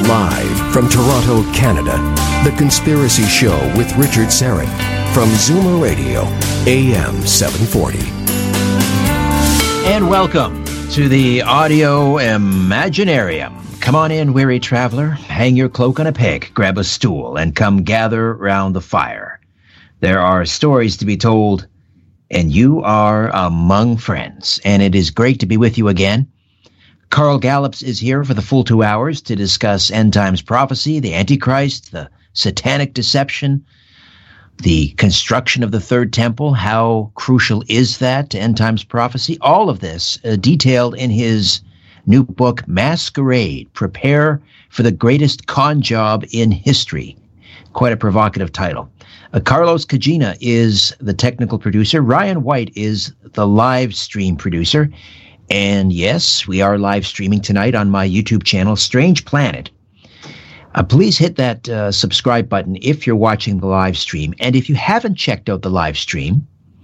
Live from Toronto, Canada, The Conspiracy Show with Richard Syrett from Zoomer Radio, AM 740. And welcome to the Audio Imaginarium. Come on in, weary traveler. Hang your cloak on a peg, grab a stool, and come gather round the fire. There are stories to be told, and you are among friends. And it is great to be with you again. Carl Gallups is here for the full 2 hours to discuss end times prophecy, the Antichrist, the satanic deception, the construction of the third temple. How crucial is that to end times prophecy? All of this detailed in his new book, Masquerade, Prepare for the Greatest Con Job in History. Quite a provocative title. Carlos Cagina is the technical producer. Ryan White is the live stream producer. And yes, we are live streaming tonight on my YouTube channel, Strange Planet. Please hit that subscribe button if you're watching the live stream. And if you haven't checked out the live stream,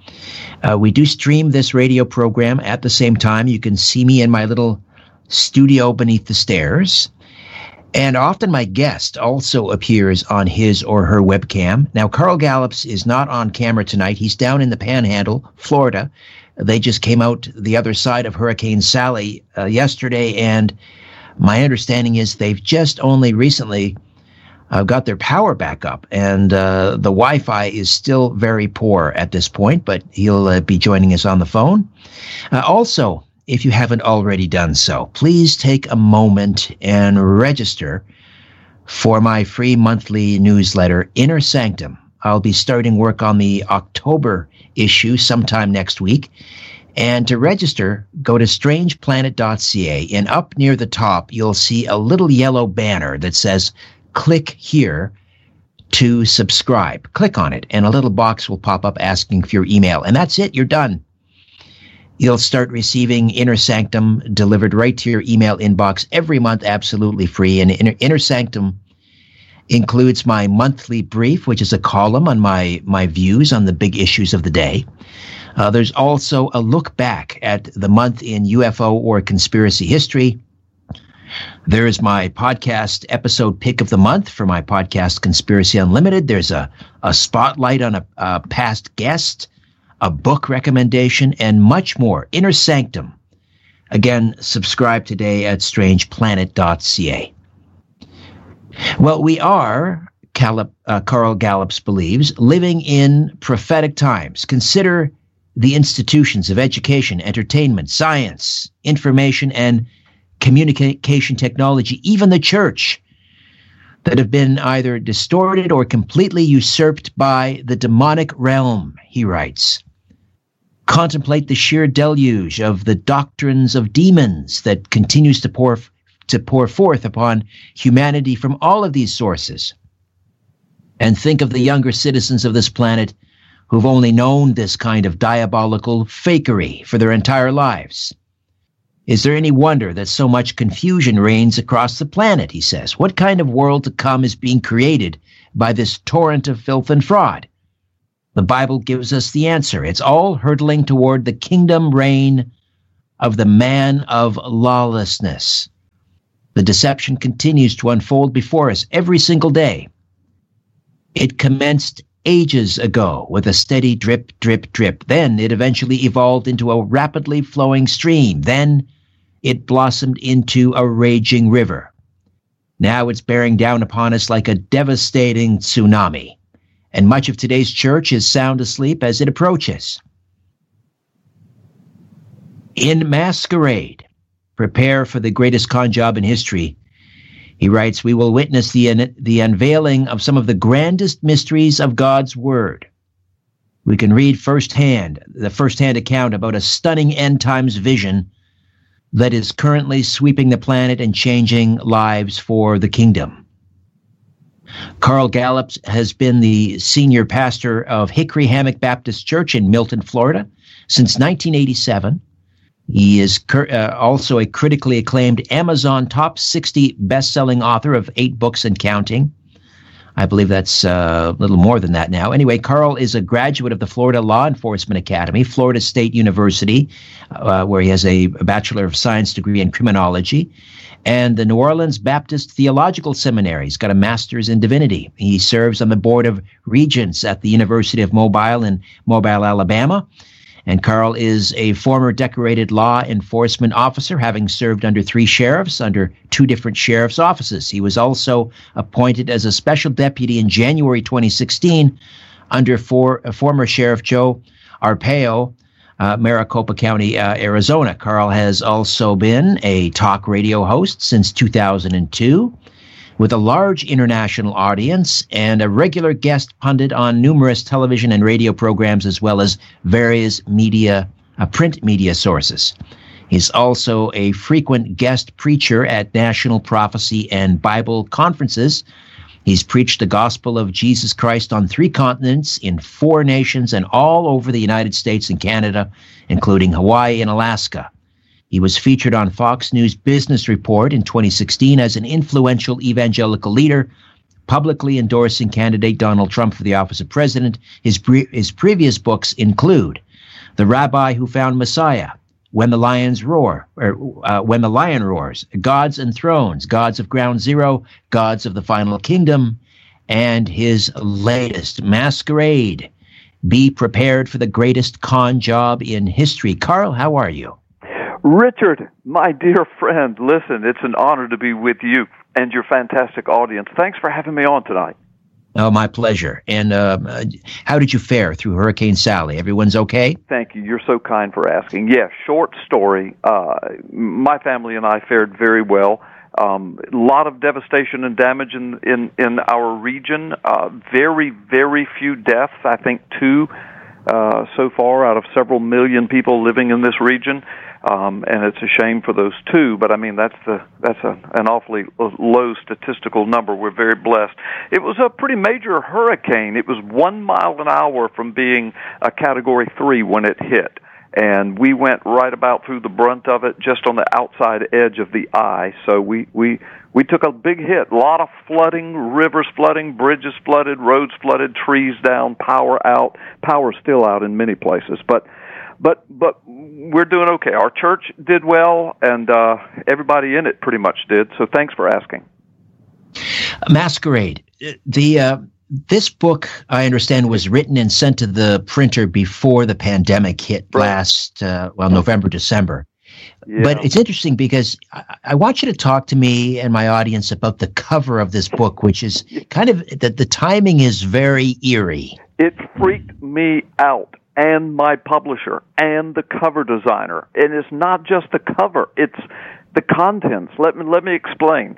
we do stream this radio program at the same time. You can see me in my little studio beneath the stairs. And often my guest also appears on his or her webcam. Now, Carl Gallups is not on camera tonight. He's down in the Panhandle, Florida. They just came out the other side of Hurricane Sally yesterday, and my understanding is they've just only recently got their power back up, and the Wi-Fi is still very poor at this point, but he'll be joining us on the phone. Also, if you haven't already done so, please take a moment and register for my free monthly newsletter, Inner Sanctum. I'll be starting work on the October issue sometime next week. And to register, go to strangeplanet.ca, and up near the top, you'll see a little yellow banner that says, click here to subscribe. Click on it, and a little box will pop up asking for your email. And that's it. You're done. You'll start receiving Inner Sanctum delivered right to your email inbox every month, absolutely free. And Inner Sanctum includes my monthly brief, which is a column on my views on the big issues of the day. There's also a look back at the month in UFO or conspiracy history. There's my podcast episode pick of the month for my podcast, Conspiracy Unlimited. There's a spotlight on a past guest, a book recommendation, and much more. Inner Sanctum. Again, subscribe today at strangeplanet.ca. Well, we are, Carl Gallups believes, living in prophetic times. Consider the institutions of education, entertainment, science, information, and communication technology, even the church, that have been either distorted or completely usurped by the demonic realm, he writes. Contemplate the sheer deluge of the doctrines of demons that continues to pour forth upon humanity from all of these sources. And think of the younger citizens of this planet who've only known this kind of diabolical fakery for their entire lives. Is there any wonder that so much confusion reigns across the planet, he says? What kind of world to come is being created by this torrent of filth and fraud? The Bible gives us the answer. It's all hurtling toward the kingdom reign of the man of lawlessness. The deception continues to unfold before us every single day. It commenced ages ago with a steady drip, drip, drip. Then it eventually evolved into a rapidly flowing stream. Then it blossomed into a raging river. Now it's bearing down upon us like a devastating tsunami. And much of today's church is sound asleep as it approaches. In Masquerade, Prepare for the Greatest Con Job in History, he writes, we will witness the unveiling of some of the grandest mysteries of God's Word. We can read the first-hand account about a stunning end-times vision that is currently sweeping the planet and changing lives for the kingdom. Carl Gallups has been the senior pastor of Hickory Hammock Baptist Church in Milton, Florida, since 1987. He is also a critically acclaimed Amazon top 60 best-selling author of 8 books and counting. I believe that's a little more than that now. Anyway, Carl is a graduate of the Florida Law Enforcement Academy, Florida State University, where he has a Bachelor of Science degree in criminology, and the New Orleans Baptist Theological Seminary. He's got a master's in divinity. He serves on the Board of Regents at the University of Mobile in Mobile, Alabama. And Carl is a former decorated law enforcement officer, having served under 3 sheriffs, under 2 different sheriff's offices. He was also appointed as a special deputy in January 2016 under former Sheriff Joe Arpaio, Maricopa County, Arizona. Carl has also been a talk radio host since 2002. With a large international audience and a regular guest pundit on numerous television and radio programs, as well as various media, print media sources. He's also a frequent guest preacher at National Prophecy and Bible conferences. He's preached the gospel of Jesus Christ on 3 continents, in 4 nations, and all over the United States and Canada, including Hawaii and Alaska. He was featured on Fox News Business Report in 2016 as an influential evangelical leader, publicly endorsing candidate Donald Trump for the office of president. His previous books include The Rabbi Who Found Messiah, When the Lions Roar, or When the Lion Roars, Gods and Thrones, Gods of Ground Zero, Gods of the Final Kingdom, and his latest, Masquerade, Be Prepared for the Greatest Con Job in History. Carl, how are you? Richard, my dear friend, listen, it's an honor to be with you and your fantastic audience. Thanks for having me on tonight. Oh, my pleasure. And how did you fare through Hurricane Sally? Everyone's okay? Thank you. You're so kind for asking. Yes, short story. My family and I fared very well. A lot of devastation and damage in our region. Very, very few deaths. I think 2 so far out of several million people living in this region. And it's a shame for those 2, but I mean that's an awfully low statistical number. We're very blessed. It was a pretty major hurricane. It was 1 mile an hour from being a Category 3 when it hit, and we went right about through the brunt of it, just on the outside edge of the eye. So we took a big hit. A lot of flooding, rivers flooding, bridges flooded, roads flooded, trees down, power out. Power still out in many places, but we're doing okay. Our church did well, and everybody in it pretty much did, so thanks for asking. Masquerade. This book, I understand, was written and sent to the printer before the pandemic hit last, November, December. Yeah. But it's interesting because I want you to talk to me and my audience about the cover of this book, which is kind of, the timing is very eerie. It freaked me out, and my publisher, and the cover designer. And it's not just the cover, it's the contents. Let me explain.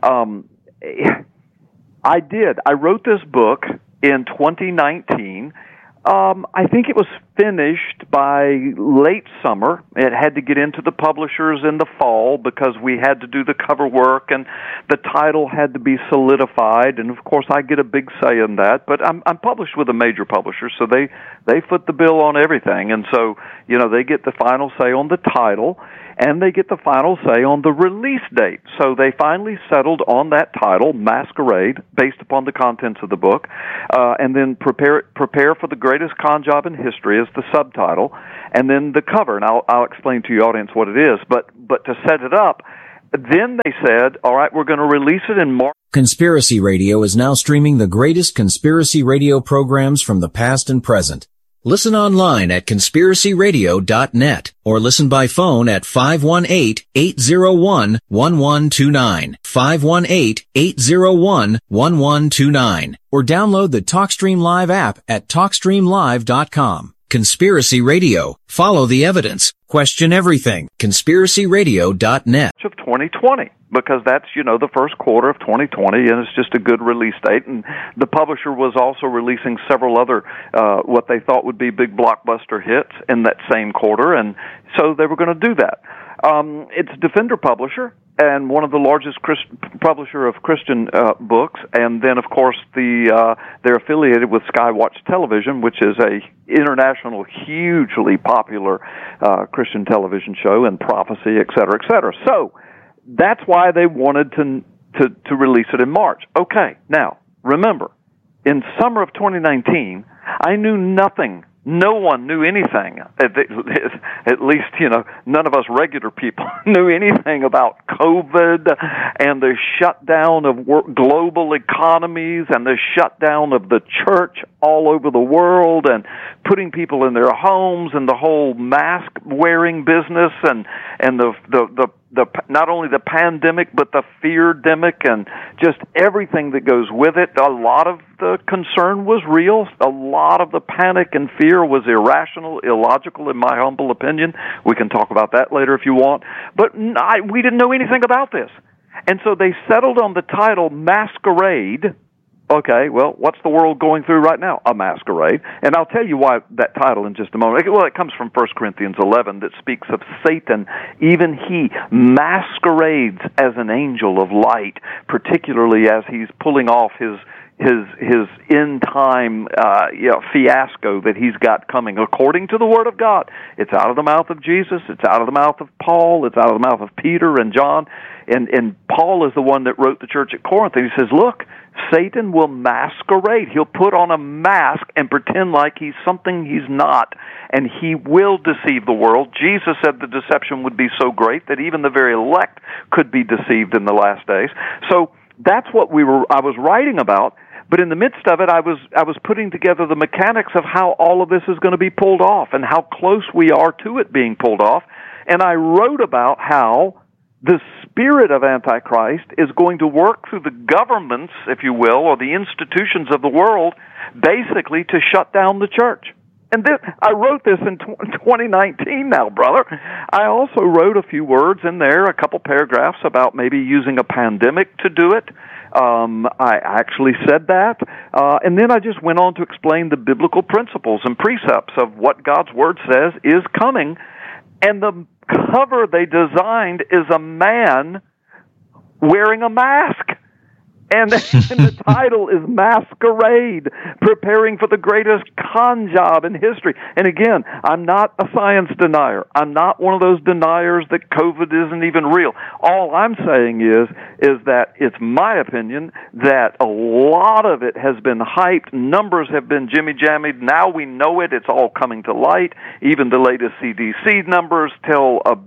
I wrote this book in 2019. I think it was finished by late summer. It had to get into the publishers in the fall because we had to do the cover work, and the title had to be solidified. And of course, I get a big say in that. But I'm published with a major publisher, so they foot the bill on everything. And so, they get the final say on the title, and they get the final say on the release date. So they finally settled on that title, Masquerade, based upon the contents of the book, and then prepare for the greatest con job in history is the subtitle, and then the cover. And I'll explain to your audience what it is. But to set it up, then they said, all right, we're going to release it in March. Conspiracy Radio is now streaming the greatest conspiracy radio programs from the past and present. Listen online at conspiracyradio.net or listen by phone at 518-801-1129, 518-801-1129, or download the TalkStream Live app at TalkStreamLive.com. Conspiracy Radio. Follow the evidence. Question everything. conspiracyradio.net. Of 2020, because that's, the first quarter of 2020, and it's just a good release date. And the publisher was also releasing several other, what they thought would be big blockbuster hits in that same quarter, and so they were going to do that. It's Defender Publisher, and one of the largest publisher of Christian books, and then of course they're affiliated with Skywatch Television, which is a international, hugely popular Christian television show and prophecy, et cetera, et cetera. So that's why they wanted to release it in March. Okay, now remember, in summer of 2019, I knew nothing. No one knew anything. At least, none of us regular people knew anything about COVID and the shutdown of global economies and the shutdown of the church all over the world and putting people in their homes and the whole mask wearing business and the not only the pandemic but the fear-demic and just everything that goes with it. A lot of the concern was real. A lot of the panic and fear was irrational, illogical, in my humble opinion. We can talk about that later if you want. But we didn't know anything about this. And so they settled on the title Masquerade. Okay, well, what's the world going through right now? A masquerade. And I'll tell you why that title in just a moment. Well, it comes from 1 Corinthians 11 that speaks of Satan. Even he masquerades as an angel of light, particularly as he's pulling off his end time fiasco that he's got coming according to the Word of God. It's out of the mouth of Jesus. It's out of the mouth of Paul. It's out of the mouth of Peter and John. And Paul is the one that wrote the church at Corinth. And he says, look, Satan will masquerade. He'll put on a mask and pretend like he's something he's not, and he will deceive the world. Jesus said the deception would be so great that even the very elect could be deceived in the last days. So that's what I was writing about. But in the midst of it, I was putting together the mechanics of how all of this is going to be pulled off and how close we are to it being pulled off. And I wrote about how the spirit of Antichrist is going to work through the governments, if you will, or the institutions of the world, basically to shut down the church. And I wrote this in 2019 now, brother. I also wrote a few words in there, a couple paragraphs about maybe using a pandemic to do it. I actually said that. And then I just went on to explain the biblical principles and precepts of what God's Word says is coming. And the cover they designed is a man wearing a mask. And the title is Masquerade, preparing for the greatest con job in history. And again, I'm not a science denier. I'm not one of those deniers that COVID isn't even real. All I'm saying is that it's my opinion that a lot of it has been hyped. Numbers have been jimmy-jammied. Now we know it. It's all coming to light. Even the latest CDC numbers tell a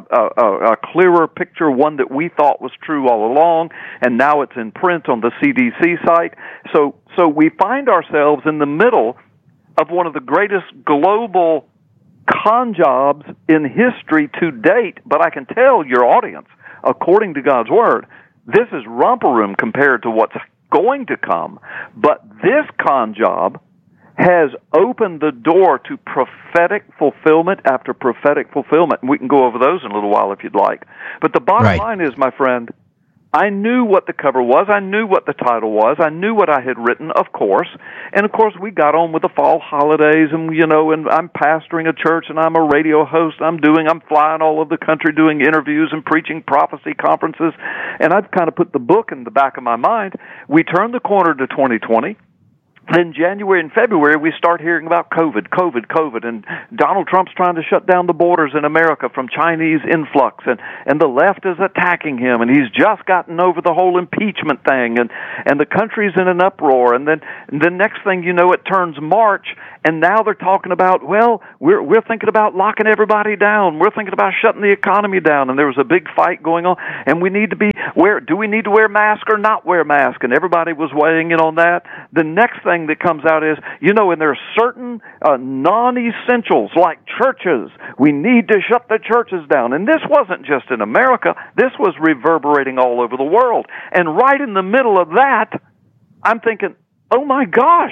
clearer picture, one that we thought was true all along, and now it's in print on the CDC site. So we find ourselves in the middle of one of the greatest global con jobs in history to date, but I can tell your audience, according to God's Word, this is romper room compared to what's going to come. But this con job has opened the door to prophetic fulfillment after prophetic fulfillment. And we can go over those in a little while if you'd like. But the bottom line is, my friend, I knew what the cover was. I knew what the title was. I knew what I had written, of course. And, of course, we got on with the fall holidays, and, and I'm pastoring a church, and I'm a radio host. I'm flying all over the country doing interviews and preaching prophecy conferences. And I've kind of put the book in the back of my mind. We turned the corner to 2020. Then January and February, we start hearing about COVID, and Donald Trump's trying to shut down the borders in America from Chinese influx, and the left is attacking him, and he's just gotten over the whole impeachment thing, and the country's in an uproar, and then the next thing you know, it turns March, and now they're talking about, well, we're thinking about locking everybody down, we're thinking about shutting the economy down, and there was a big fight going on, and we need to do we need to wear masks or not wear masks, and everybody was weighing in on that. The next thing that comes out is, and there are certain non-essentials like churches. We need to shut the churches down. And this wasn't just in America. This was reverberating all over the world. And right in the middle of that, I'm thinking, oh my gosh,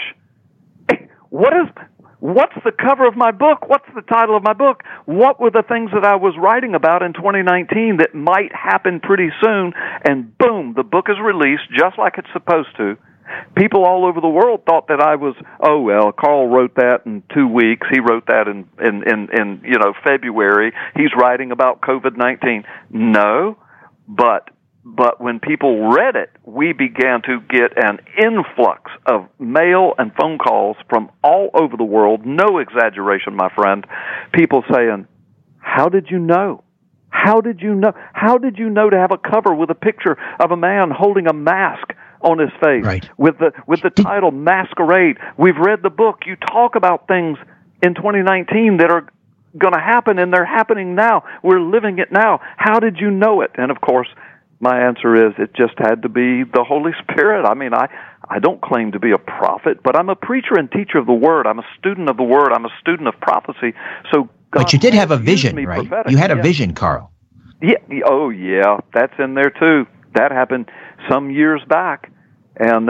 what's the cover of my book? What's the title of my book? What were the things that I was writing about in 2019 that might happen pretty soon? And boom, the book is released just like it's supposed to. People all over the world thought that I was, Carl wrote that in 2 weeks. He wrote that in February. He's writing about COVID-19. No, but when people read it, we began to get an influx of mail and phone calls from all over the world. No exaggeration, my friend. People saying, how did you know? How did you know? How did you know to have a cover with a picture of a man holding a mask on his face. Right. With the title Masquerade. We've read the book. You talk about things in 2019 that are going to happen, and they're happening now. We're living it now. How did you know it? And of course, my answer is it just had to be the Holy Spirit. I mean, I don't claim to be a prophet, but I'm a preacher and teacher of the Word. I'm a student of the Word. I'm a student of prophecy. So God, but you did have a vision, right? You had a vision, Carl. Yeah. Oh, yeah. That's in there too. That happened some years back, and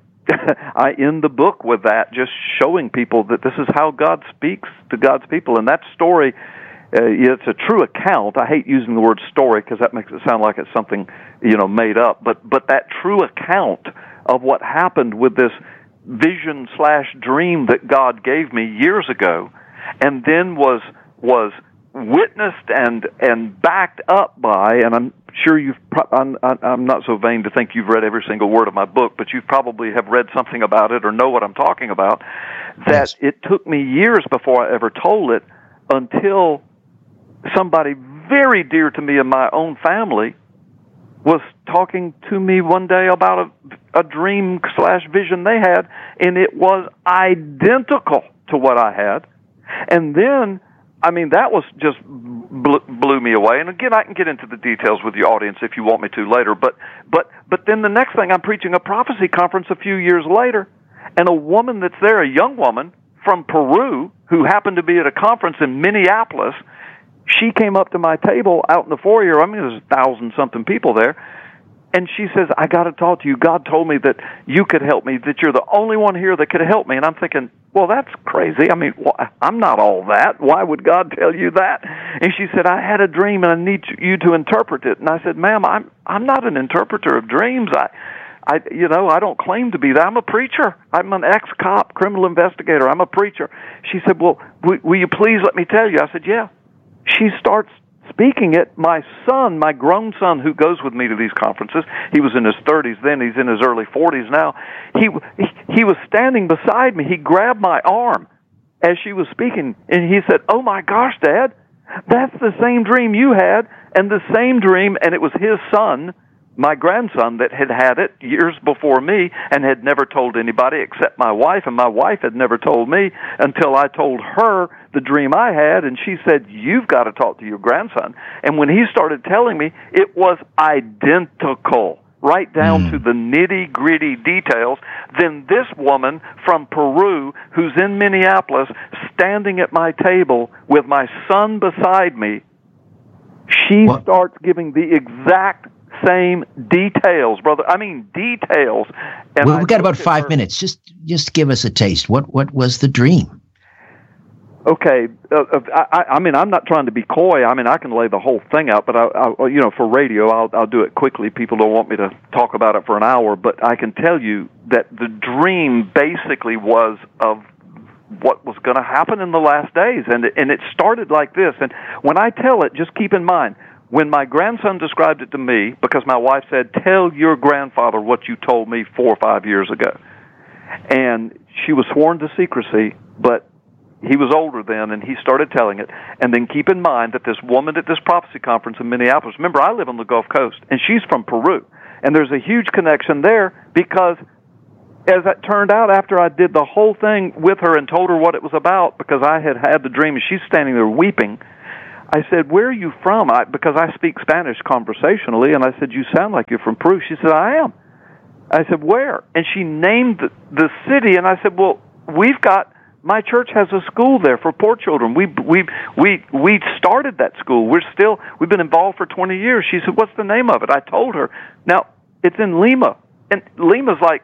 I end the book with that, just showing people that this is how God speaks to God's people. And that story, it's a true account. I hate using the word story because that makes it sound like it's something, made up. But that true account of what happened with this vision/dream that God gave me years ago, and then was witnessed and backed up by, and I'm sure I'm not so vain to think you've read every single word of my book, but you probably have read something about it or know what I'm talking about, that it took me years before I ever told it, until somebody very dear to me in my own family was talking to me one day about a dream/vision they had, and it was identical to what I had. And then, I mean, that was just blew me away. And again, I can get into the details with your audience if you want me to later. But then the next thing, I'm preaching a prophecy conference a few years later, and a woman that's there, a young woman from Peru, who happened to be at a conference in Minneapolis, she came up to my table out in the foyer. I mean, there's 1,000-something people there. And she says, I got to talk to you. God told me that you could help me, that you're the only one here that could help me. And I'm thinking, well, that's crazy. I mean, I'm not all that. Why would God tell you that? And she said, I had a dream and I need you to interpret it. And I said, ma'am, I'm not an interpreter of dreams. I don't claim to be that. I'm a preacher. I'm an ex-cop, criminal investigator. I'm a preacher. She said, well, will you please let me tell you? I said, yeah. She starts speaking it. My son, my grown son, who goes with me to these conferences, he was in his 30s then, he's in his early 40s now, he was standing beside me. He grabbed my arm as she was speaking, and he said, oh my gosh, Dad, that's the same dream you had, and the same dream, and it was his son, my grandson, that had it years before me and had never told anybody except my wife, and my wife had never told me until I told her the dream I had, and she said, you've got to talk to your grandson. And when he started telling me, it was identical, right down to the nitty-gritty details. Then this woman from Peru, who's in Minneapolis, standing at my table with my son beside me, she starts giving the exact same details, brother. I mean, details. And we've got about 5 minutes. Just give us a taste. What was the dream? Okay. I mean, I'm not trying to be coy. I mean, I can lay the whole thing out, but for radio, I'll do it quickly. People don't want me to talk about it for an hour, but I can tell you that the dream basically was of what was going to happen in the last days, and it started like this. And when I tell it, just keep in mind, when my grandson described it to me, because my wife said, tell your grandfather what you told me 4 or 5 years ago. And she was sworn to secrecy, but he was older then, and he started telling it. And then keep in mind that this woman at this prophecy conference in Minneapolis, remember, I live on the Gulf Coast, and she's from Peru. And there's a huge connection there because, as it turned out, after I did the whole thing with her and told her what it was about, because I had the dream, and she's standing there weeping, I said, where are you from? Because I speak Spanish conversationally, and I said, you sound like you're from Peru. She said, I am. I said, where? And she named the city, and I said, well, my church has a school there for poor children. We started that school. We've been involved for 20 years. She said, what's the name of it? I told her. Now, it's in Lima, and Lima's like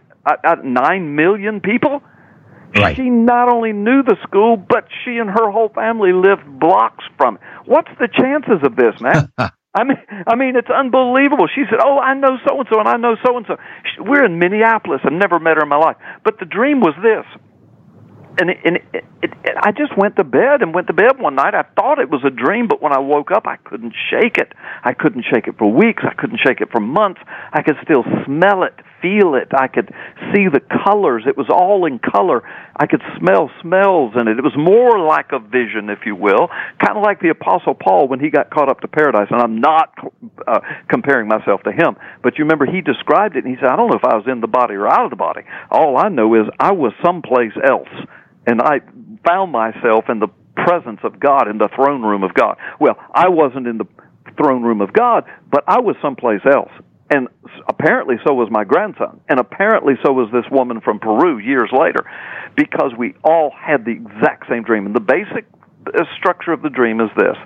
9 million people. Right. She not only knew the school, but she and her whole family lived blocks from it. What's the chances of this, man? I mean, it's unbelievable. She said, oh, I know so-and-so, and I know so-and-so. We're in Minneapolis. I've never met her in my life. But the dream was this. And I just went to bed one night. I thought it was a dream, but when I woke up, I couldn't shake it. I couldn't shake it for weeks. I couldn't shake it for months. I could still smell it, feel it. I could see the colors. It was all in color. I could smell smells in it. It was more like a vision, if you will, kind of like the Apostle Paul when he got caught up to paradise. And I'm not comparing myself to him, but you remember he described it, and he said, I don't know if I was in the body or out of the body. All I know is I was someplace else, and I found myself in the presence of God, in the throne room of God. Well, I wasn't in the throne room of God, but I was someplace else. And apparently so was my grandson. And apparently so was this woman from Peru years later, because we all had the exact same dream. And the basic structure of the dream is this.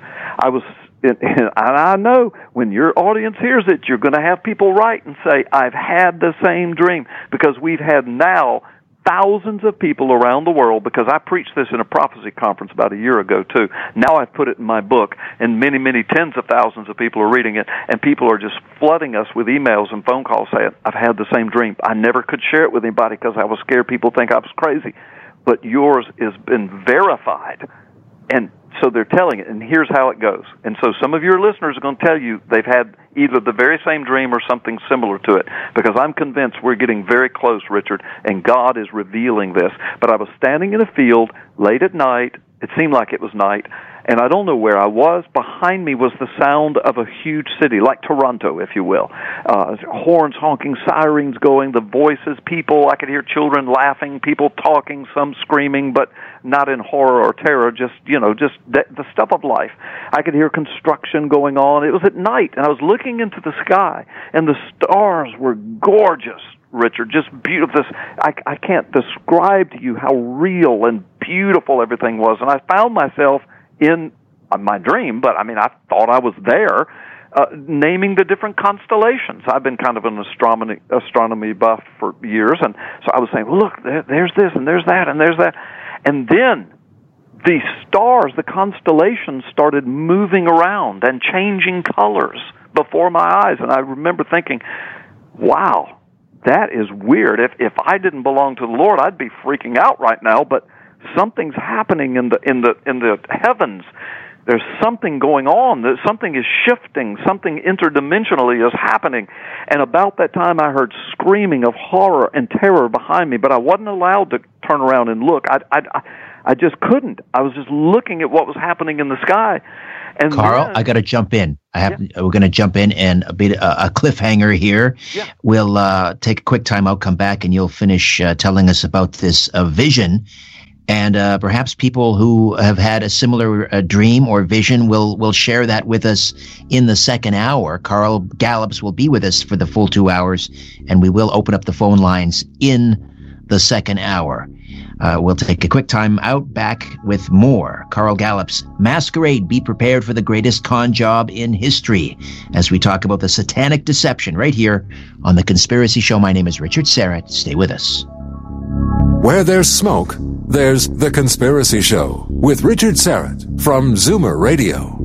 And I know when your audience hears it, you're going to have people write and say, I've had the same dream, because we've had now thousands of people around the world, because I preached this in a prophecy conference about a year ago, too. Now I've put it in my book, and many, many tens of thousands of people are reading it, and people are just flooding us with emails and phone calls saying, I've had the same dream. I never could share it with anybody because I was scared people think I was crazy. But yours has been verified, and so they're telling it, and here's how it goes. And so some of your listeners are going to tell you they've had either the very same dream or something similar to it, because I'm convinced we're getting very close, Richard, and God is revealing this. But I was standing in a field late at night. It seemed like it was night, and I don't know where I was. Behind me was the sound of a huge city, like Toronto, if you will. Horns honking, sirens going, the voices, people. I could hear children laughing, people talking, some screaming, but not in horror or terror, just the stuff of life. I could hear construction going on. It was at night, and I was looking into the sky, and the stars were gorgeous, Richard, just beautiful. I can't describe to you how real and beautiful everything was. And I found myself in my dream, but I thought I was there, naming the different constellations. I've been kind of an astronomy buff for years, and so I was saying, well, look, there's this, and there's that, and there's that. And then the stars, the constellations, started moving around and changing colors before my eyes. And I remember thinking, wow, that is weird. If I didn't belong to the Lord, I'd be freaking out right now. But something's happening in the heavens. There's something going on. Something is shifting. Something interdimensionally is happening. And about that time, I heard screaming of horror and terror behind me, but I wasn't allowed to turn around and look. I just couldn't. I was just looking at what was happening in the sky. And Carl, I got to jump in. We're going to jump in and a cliffhanger here. Yeah. We'll take a quick time out, come back, and you'll finish telling us about this vision. And perhaps people who have had a similar dream or vision will share that with us in the second hour. Carl Gallups will be with us for the full 2 hours, and we will open up the phone lines in the second hour. We'll take a quick time out, back with more. Carl Gallups, Masquerade, Be Prepared for the Greatest Con Job in History, as we talk about the satanic deception right here on The Conspiracy Show. My name is Richard Syrett. Stay with us. Where there's smoke, there's The Conspiracy Show with Richard Syrett from Zoomer Radio.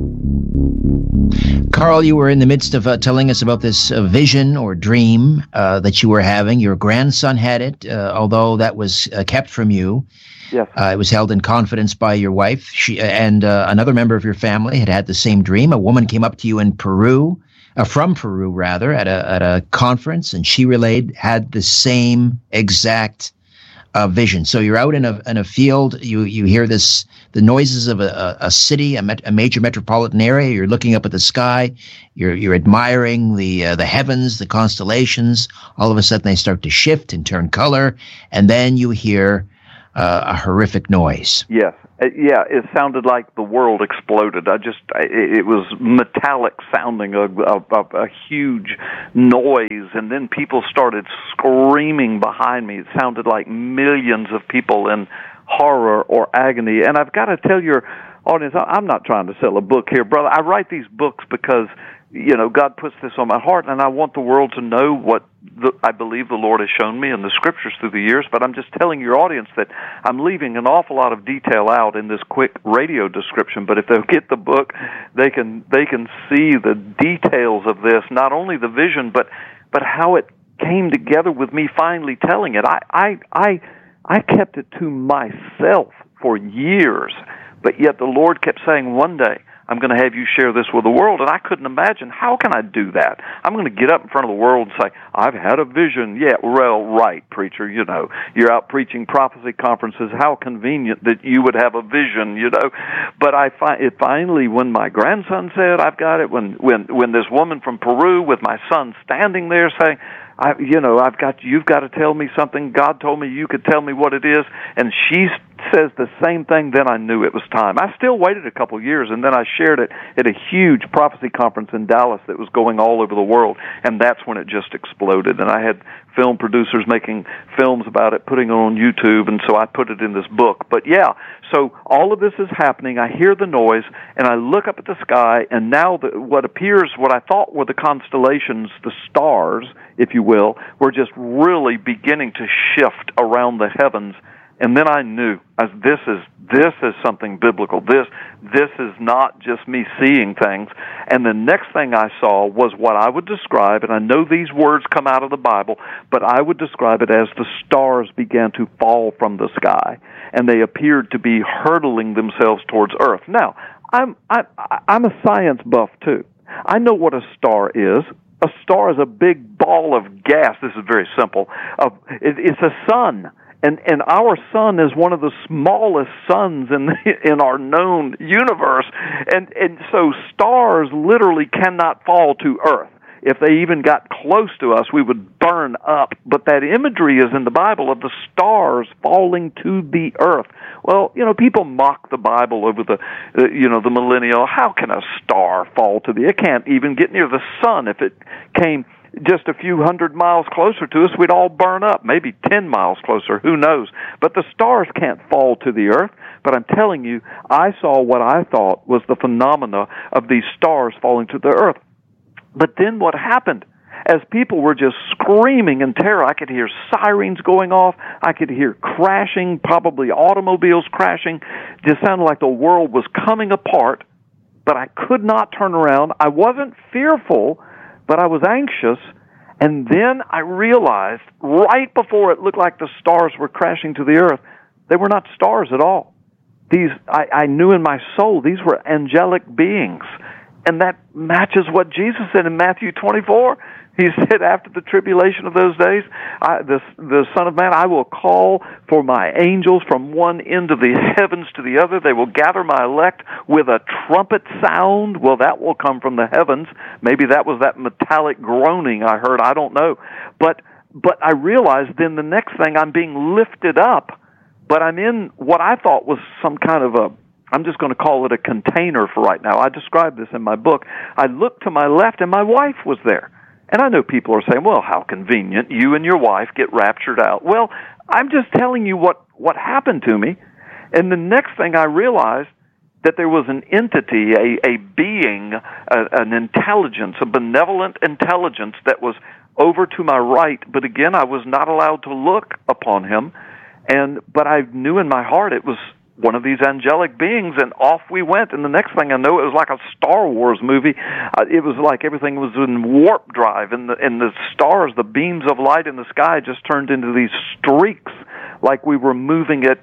Carl, you were in the midst of telling us about this vision or dream that you were having. Your grandson had it, although that was kept from you. Yes. It was held in confidence by your wife. She and another member of your family had the same dream. A woman came up to you in Peru, from Peru rather, at a conference, and she had the same exact vision. So you're out in a field. You hear the noises of a city, a major metropolitan area. You're looking up at the sky. You're admiring the heavens, the constellations. All of a sudden, they start to shift and turn color, and then you hear a horrific noise. Yes. It sounded like the world exploded. It was metallic sounding, a huge noise, and then people started screaming behind me. It sounded like millions of people in horror or agony. And I've got to tell your audience, I'm not trying to sell a book here, brother. I write these books because, God puts this on my heart, and I want the world to know what I believe the Lord has shown me in the Scriptures through the years. But I'm just telling your audience that I'm leaving an awful lot of detail out in this quick radio description. But if they'll get the book, they can see the details of this, not only the vision, but how it came together with me finally telling it. I kept it to myself for years, but yet the Lord kept saying, one day I'm going to have you share this with the world. And I couldn't imagine, how can I do that? I'm going to get up in front of the world and say, I've had a vision. Yeah, well, right, preacher, you know, you're out preaching prophecy conferences. How convenient that you would have a vision, you know. But finally, when my grandson said, I've got it, when this woman from Peru with my son standing there saying, you've got to tell me something. God told me you could tell me what it is. And she says the same thing, then I knew it was time. I still waited a couple years, and then I shared it at a huge prophecy conference in Dallas that was going all over the world, and that's when it just exploded. And I had film producers making films about it, putting it on YouTube, and so I put it in this book. But yeah, so all of this is happening. I hear the noise, and I look up at the sky, and now what I thought were the constellations, the stars, if you will, were just really beginning to shift around the heavens. And then I knew, this is something biblical. This is not just me seeing things. And the next thing I saw was what I would describe, and I know these words come out of the Bible, but I would describe it as the stars began to fall from the sky, and they appeared to be hurtling themselves towards Earth. Now, I'm a science buff too. I know what a star is. A star is a big ball of gas. This is very simple. It's a sun. And our sun is one of the smallest suns in our known universe. And so stars literally cannot fall to Earth. If they even got close to us, we would burn up. But that imagery is in the Bible of the stars falling to the earth. Well, you know, people mock the Bible over the millennial. How can a star fall to the earth? It can't even get near the sun. If it came just a few 100 miles closer to us, we'd all burn up, maybe 10 miles closer, who knows. But the stars can't fall to the earth. But I'm telling you, I saw what I thought was the phenomena of these stars falling to the earth. But then what happened? As people were just screaming in terror, I could hear sirens going off. I could hear crashing, probably automobiles crashing. It just sounded like the world was coming apart, but I could not turn around. I wasn't fearful, but I was anxious. And then I realized, right before it looked like the stars were crashing to the earth, they were not stars at all. I knew in my soul these were angelic beings. And that matches what Jesus said in Matthew 24. He said, after the tribulation of those days, the Son of Man, I will call for my angels from one end of the heavens to the other. They will gather my elect with a trumpet sound. Well, that will come from the heavens. Maybe that was that metallic groaning I heard. I don't know. But I realized then the next thing, I'm being lifted up, but I'm in what I thought was some kind of I'm just going to call it a container for right now. I describe this in my book. I looked to my left, and my wife was there. And I know people are saying, well, how convenient. You and your wife get raptured out. Well, I'm just telling you what happened to me. And the next thing I realized that there was an entity, a being, an intelligence, a benevolent intelligence that was over to my right. But again, I was not allowed to look upon him. But I knew in my heart it was one of these angelic beings, and off we went. And the next thing I know, it was like a Star Wars movie. It was like everything was in warp drive, and the stars, the beams of light in the sky just turned into these streaks, like we were moving at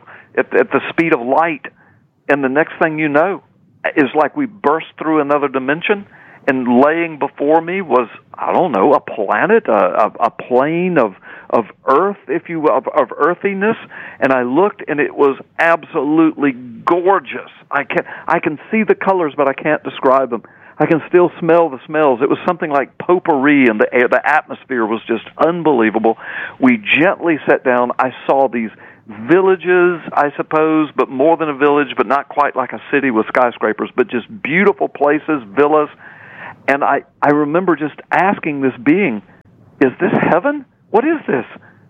the speed of light. And the next thing you know, is like we burst through another dimension, and laying before me was, I don't know, a planet, a plane of earth, if you will, of earthiness. And I looked, and it was absolutely gorgeous. I can see the colors, but I can't describe them. I can still smell the smells. It was something like potpourri, and the atmosphere was just unbelievable. We gently sat down. I saw these villages, I suppose, but more than a village, but not quite like a city with skyscrapers, but just beautiful places, villas. And I remember just asking this being, is this heaven? What is this?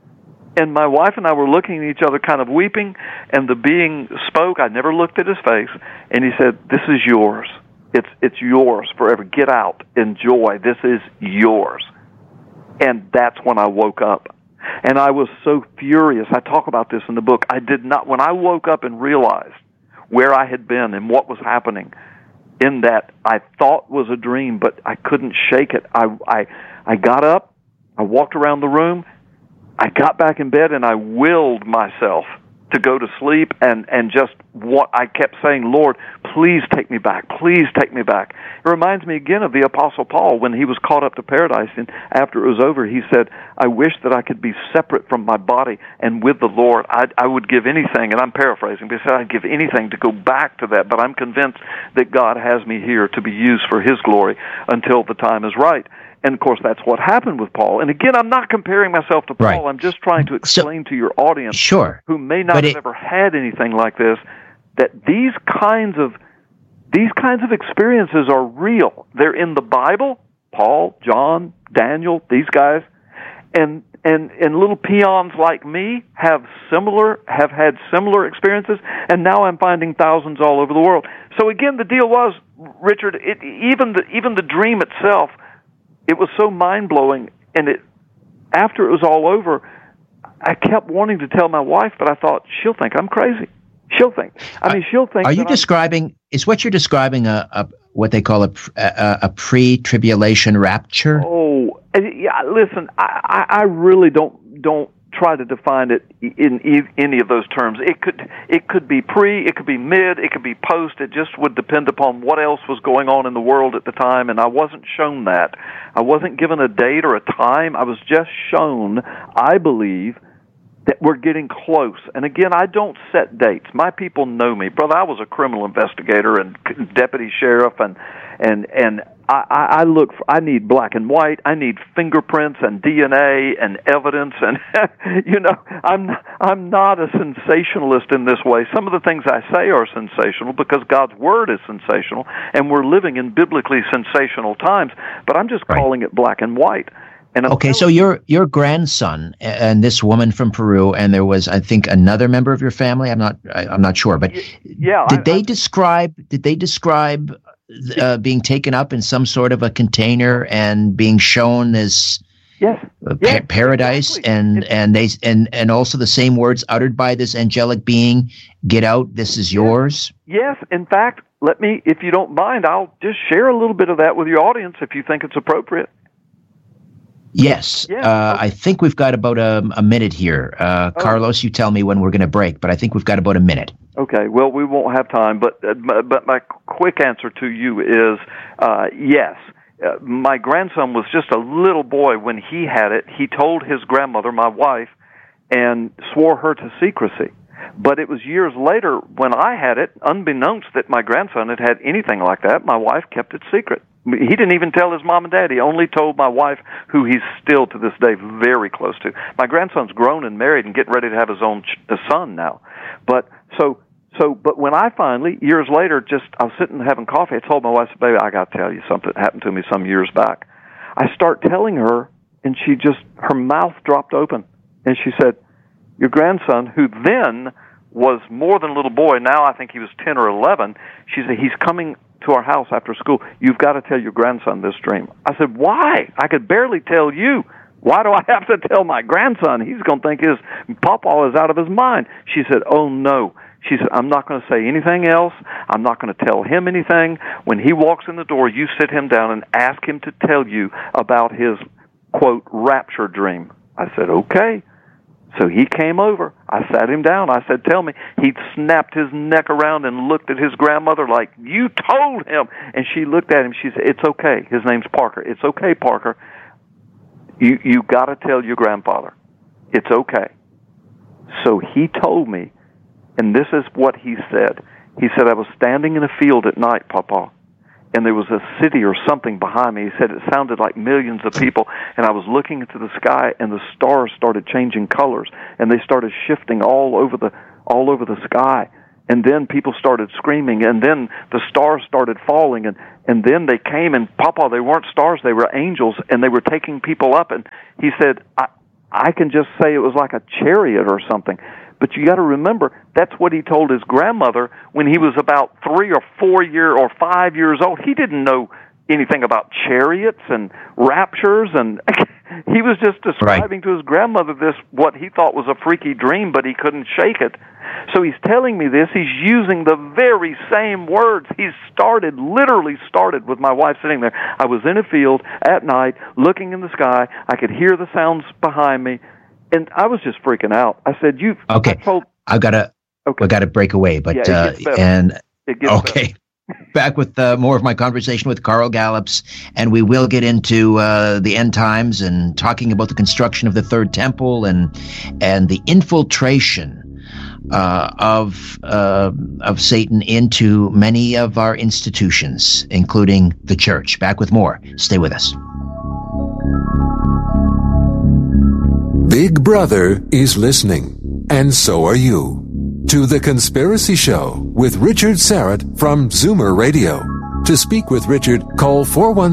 And my wife and I were looking at each other, kind of weeping, and the being spoke. I never looked at his face, and he said, this is yours. It's yours forever. Get out. Enjoy. This is yours. And that's when I woke up. And I was so furious. I talk about this in the book. When I woke up and realized where I had been and what was happening, in that I thought was a dream, but I couldn't shake it. I got up, I walked around the room, I got back in bed, and I willed myself to go to sleep, and just what I kept saying, Lord, please take me back. Please take me back. It reminds me again of the Apostle Paul when he was caught up to paradise, and after it was over, he said, I wish that I could be separate from my body and with the Lord. I would give anything, and I'm paraphrasing, but he said, I'd give anything to go back to that, but I'm convinced that God has me here to be used for His glory until the time is right. And, of course, that's what happened with Paul. And, again, I'm not comparing myself to Paul. Right. I'm just trying to explain to your audience who may not have ever had anything like this, that these kinds of experiences are real. They're in the Bible. Paul, John, Daniel, these guys. And little peons like me have had similar experiences, and now I'm finding thousands all over the world. So, again, the deal was, Richard, even the dream itself, it was so mind-blowing, and after it was all over, I kept wanting to tell my wife, but I thought, she'll think I'm crazy. She'll think. She'll think. Are you describing? Is what you're describing a what they call a pre-tribulation rapture? Oh, yeah. Listen, I really don't try to define it in any of those terms. It could be pre, it could be mid, it could be post. It just would depend upon what else was going on in the world at the time, and I wasn't shown that. I wasn't given a date or a time. I was just shown, I believe, that we're getting close. And again, I don't set dates. My people know me. Brother, I was a criminal investigator and deputy sheriff, and I look for, I need black and white. I need fingerprints and DNA and evidence, and I'm not a sensationalist in this way. Some of the things I say are sensational because God's word is sensational, and we're living in biblically sensational times, but I'm just calling it black and white. Okay, so your grandson and this woman from Peru, and there was, I think, another member of your family. I'm not sure, but did they describe being taken up in some sort of a container and being shown as paradise, exactly. and also the same words uttered by this angelic being, "Get out, this is yours"? Yes, in fact, let me, if you don't mind, I'll just share a little bit of that with your audience if you think it's appropriate. Yes. Okay. I think we've got about a minute here. Carlos, you tell me when we're going to break, but I think we've got about a minute. Okay. Well, we won't have time, but my quick answer to you is yes. My grandson was just a little boy when he had it. He told his grandmother, my wife, and swore her to secrecy. But it was years later when I had it, unbeknownst that my grandson had had anything like that, my wife kept it secret. He didn't even tell his mom and dad. He only told my wife, who he's still to this day very close to. My grandson's grown and married and getting ready to have his own son now. But when I finally, years later, I was sitting having coffee, I told my wife, baby, I got to tell you something that happened to me some years back. I start telling her, and her mouth dropped open, and she said, your grandson, who then was more than a little boy, now I think he was 10 or 11, she said, he's coming to our house after school. You've got to tell your grandson this dream. I said, why? I could barely tell you. Why do I have to tell my grandson? He's going to think his pawpaw is out of his mind. She said, oh, no. She said, I'm not going to say anything else. I'm not going to tell him anything. When he walks in the door, you sit him down and ask him to tell you about his, quote, rapture dream. I said, okay. So he came over. I sat him down. I said, tell me. He snapped his neck around and looked at his grandmother like, you told him. And she looked at him. She said, it's okay. His name's Parker. It's okay, Parker. You got to tell your grandfather. It's okay. So he told me, and this is what he said. He said, I was standing in a field at night, Papa, and there was a city or something behind me. He said it sounded like millions of people, and I was looking into the sky, and the stars started changing colors, and they started shifting all over the sky. And then people started screaming, and then the stars started falling, and then they came, and Papa, they weren't stars, they were angels, and they were taking people up. And he said, I can just say it was like a chariot or something. But you got to remember, that's what he told his grandmother when he was about 3 or 4 or 5 years old. He didn't know anything about chariots and raptures, and he was just describing to his grandmother what he thought was a freaky dream, but he couldn't shake it. So he's telling me this. He's using the very same words. He literally started with my wife sitting there. I was in a field at night, looking in the sky. I could hear the sounds behind me. And I was just freaking out. I said, "You." Okay, we got to break away. But it gets better. Back with more of my conversation with Carl Gallups, and we will get into the end times and talking about the construction of the Third Temple and the infiltration of Satan into many of our institutions, including the church. Back with more. Stay with us. Big Brother is listening, and so are you, to The Conspiracy Show with Richard Syrett from Zoomer Radio. To speak with Richard, call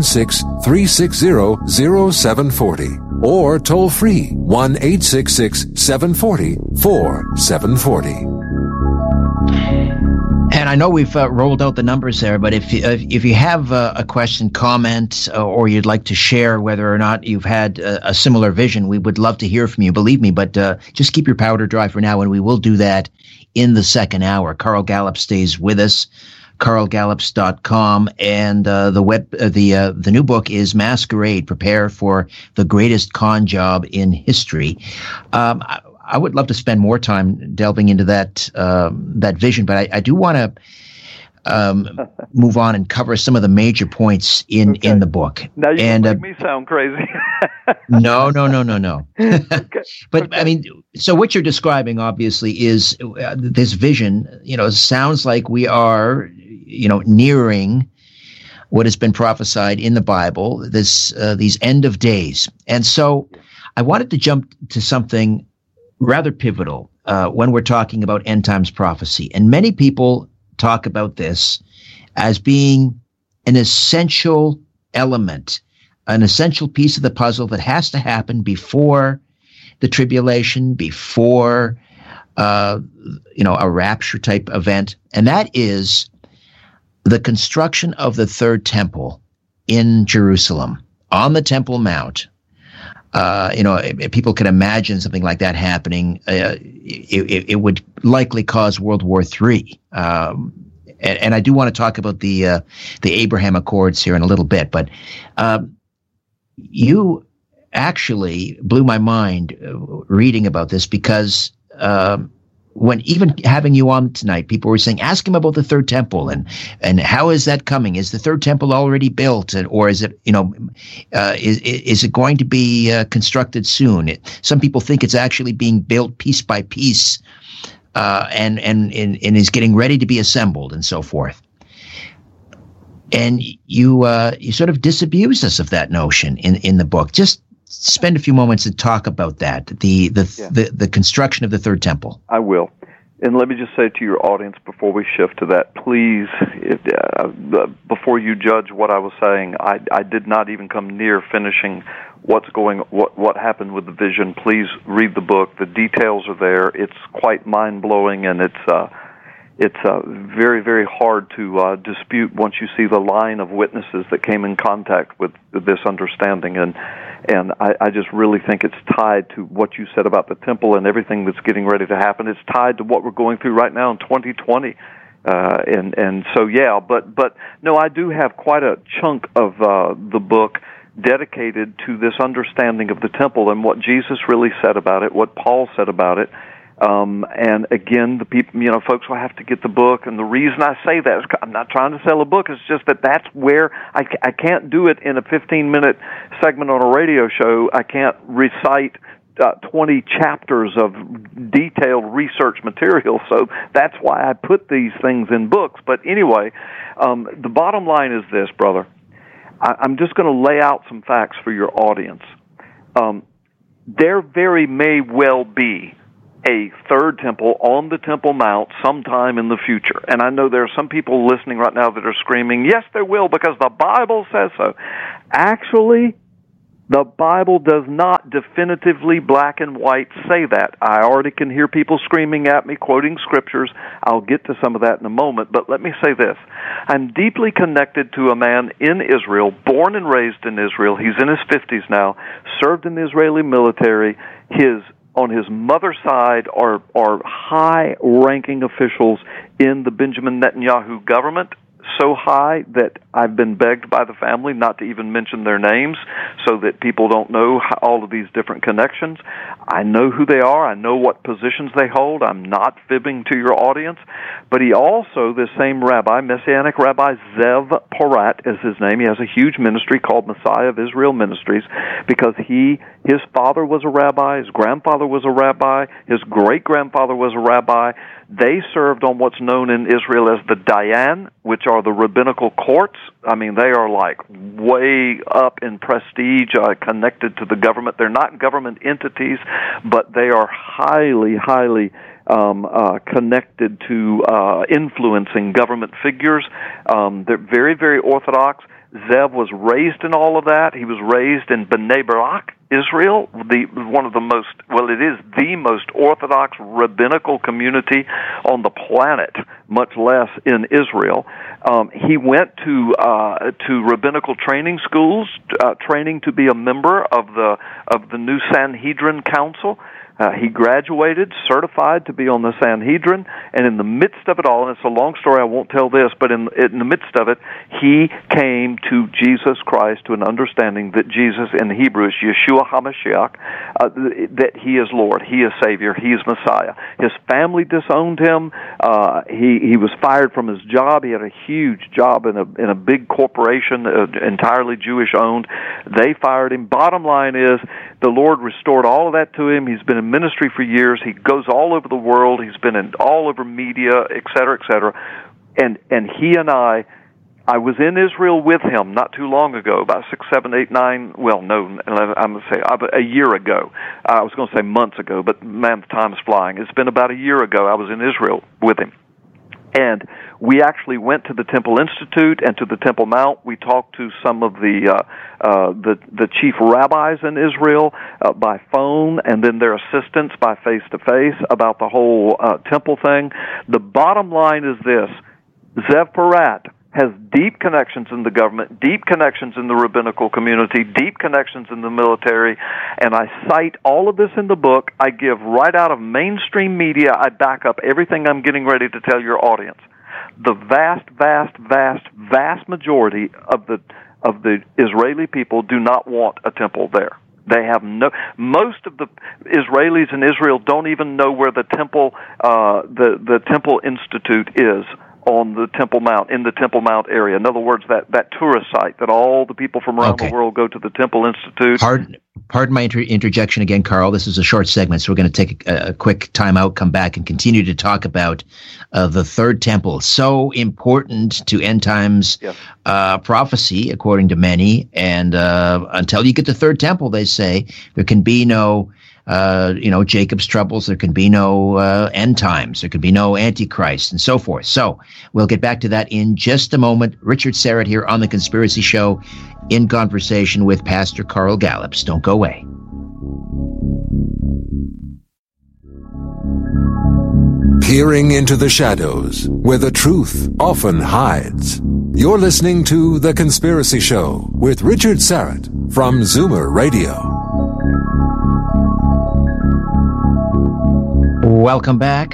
416-360-0740 or toll free 1-866-740-4740. And I know we've rolled out the numbers there, but if you have a question, comment, or you'd like to share whether or not you've had a similar vision, we would love to hear from you, believe me, but just keep your powder dry for now, and we will do that in the second hour. Carl Gallup stays with us, carlgallups.com, and the new book is Masquerade, Prepare for the Greatest Con Job in History. I would love to spend more time delving into that vision, but I do want to move on and cover some of the major points in the book. Now you make me sound crazy. No. Okay. But I mean, so what you're describing obviously is this vision. Sounds like we are, nearing what has been prophesied in the Bible. These end of days, and so I wanted to jump to something rather pivotal when we're talking about end times prophecy. And many people talk about this as being an essential element, an essential piece of the puzzle that has to happen before the tribulation, before a rapture type event. And that is the construction of the Third Temple in Jerusalem on the Temple Mount. People can imagine something like that happening. It would likely cause World War III. And I do want to talk about the Abraham Accords here in a little bit. But you actually blew my mind reading about this, because when even having you on tonight, people were saying, ask him about the Third Temple and how is that coming? Is the Third Temple already built, or is it, is it going to be constructed soon? Some people think it's actually being built piece by piece, and is getting ready to be assembled and so forth. And you sort of disabuse us of that notion in the book. Just spend a few moments to talk about that, the construction of the Third Temple. I will. And let me just say to your audience before we shift to that, please, before you judge what I was saying, I did not even come near finishing what happened with the vision. Please read the book. The details are there. It's quite mind-blowing, and it's very, very hard to dispute once you see the line of witnesses that came in contact with this understanding. And I just really think it's tied to what you said about the temple and everything that's getting ready to happen. It's tied to what we're going through right now in 2020. And so, yeah, but no, I do have quite a chunk of the book dedicated to this understanding of the temple and what Jesus really said about it, what Paul said about it. And again, the people, folks will have to get the book. And the reason I say that is I'm not trying to sell a book. It's just that's where I can't do it in a 15-minute segment on a radio show. I can't recite 20 chapters of detailed research material. So that's why I put these things in books. But anyway, the bottom line is this, brother. I'm just going to lay out some facts for your audience. There very may well be a third temple on the Temple Mount sometime in the future. And I know there are some people listening right now that are screaming, yes, there will, because the Bible says so. Actually, the Bible does not definitively black and white say that. I already can hear people screaming at me, quoting scriptures. I'll get to some of that in a moment, but let me say this. I'm deeply connected to a man in Israel, born and raised in Israel. He's in his 50s now, served in the Israeli military. On his mother's side are high-ranking officials in the Benjamin Netanyahu government, so high that I've been begged by the family not to even mention their names so that people don't know all of these different connections. I know who they are. I know what positions they hold. I'm not fibbing to your audience. But he also, this same rabbi, Messianic Rabbi Zev Porat is his name. He has a huge ministry called Messiah of Israel Ministries because his father was a rabbi, his grandfather was a rabbi, his great-grandfather was a rabbi. They served on what's known in Israel as the Dayan, which are the rabbinical courts. I mean, they are like way up in prestige, connected to the government. They're not government entities, but they are highly, highly connected to influencing government figures. They're very, very orthodox. Zev was raised in all of that. He was raised in Bnei Brak, Israel, it is the most orthodox rabbinical community on the planet, much less in Israel. He went to rabbinical training schools, training to be a member of the new Sanhedrin Council. He graduated, certified to be on the Sanhedrin, and in the midst of it all, and it's a long story, I won't tell this, but in the midst of it, he came to Jesus Christ, to an understanding that Jesus, in Hebrew, is Yeshua HaMashiach, that he is Lord, he is Savior, he is Messiah. His family disowned him. He was fired from his job. He had a huge job in a big corporation, entirely Jewish-owned. They fired him. Bottom line is, the Lord restored all of that to him. He's been in ministry for years. He goes all over the world. He's been in all over media, et cetera, et cetera. And he and I was in Israel with him not too long ago, about 6, 7, 8, 9, well, no, I'm going to say a year ago. I was going to say months ago, but man, the time is flying. It's been about a year ago I was in Israel with him. And we actually went to the Temple Institute and to the Temple Mount. We talked to some of the chief rabbis in Israel by phone, and then their assistants by face-to-face about the whole temple thing. The bottom line is this: Zev Porat has deep connections in the government, deep connections in the rabbinical community, deep connections in the military, and I cite all of this in the book. I give right out of mainstream media. I back up everything I'm getting ready to tell your audience. The vast majority of the Israeli people do not want a temple there. They have most of the Israelis in Israel don't even know where the temple, the Temple Institute is on the Temple Mount, in the Temple Mount area. In other words, that tourist site that all the people from around the world go to the Temple Institute. Pardon my interjection again, Carl. This is a short segment, so we're going to take a quick time out, come back, and continue to talk about the Third Temple. So important to end times prophecy, according to many. And until you get the Third Temple, they say, there can be no Jacob's troubles. There can be no end times. There can be no Antichrist and so forth. So we'll get back to that in just a moment. Richard Syrett here on The Conspiracy Show in conversation with Pastor Carl Gallups. Don't go away. Peering into the shadows where the truth often hides. You're listening to The Conspiracy Show with Richard Syrett from Zoomer Radio. Welcome back.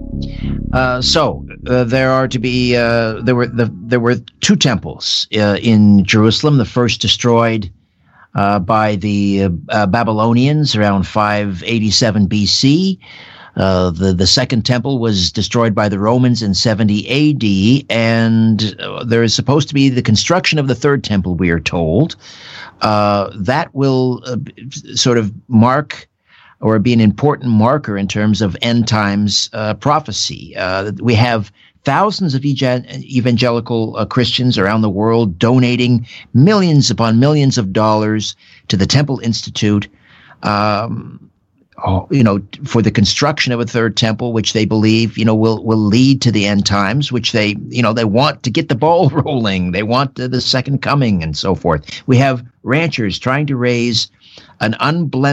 There were two temples in Jerusalem. The first destroyed by the Babylonians around 587 BC. The second temple was destroyed by the Romans in 70 AD, and there is supposed to be the construction of the third temple, we are told. That will sort of mark or be an important marker in terms of end times prophecy. We have thousands of evangelical Christians around the world donating millions upon millions of dollars to the Temple Institute, for the construction of a third temple, which they believe, will lead to the end times, which they want to get the ball rolling. They want the second coming and so forth. We have ranchers trying to raise an unblemished